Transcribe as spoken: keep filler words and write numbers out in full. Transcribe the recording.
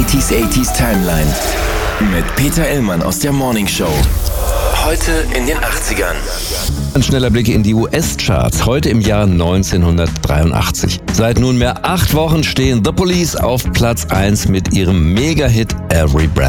neunziger achtziger Timeline mit Peter Illmann aus der Morning Show. Heute in den achtzigern. Ein schneller Blick in die U S-Charts. Heute im Jahr neunzehnhundertdreiundachtzig. Seit nunmehr acht Wochen stehen The Police auf Platz eins mit ihrem Mega-Hit Every Breath